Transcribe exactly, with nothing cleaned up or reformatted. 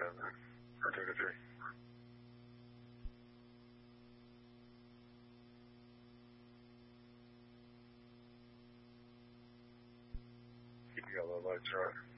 ten or two to three. You got low lights, right?